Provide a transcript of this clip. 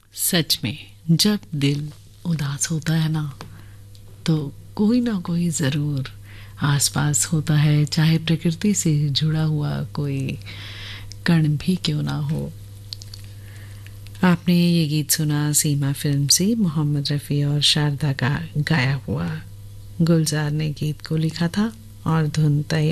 सच में जब दिल उदास होता है ना, तो कोई ना कोई ज़रूर आसपास होता है, चाहे प्रकृति से जुड़ा हुआ कोई कण भी क्यों ना हो। आपने ये गीत सुना सीमा फिल्म से, मोहम्मद रफ़ी और शारदा का गाया हुआ। गुलजार ने गीत को लिखा था और धुन तैयार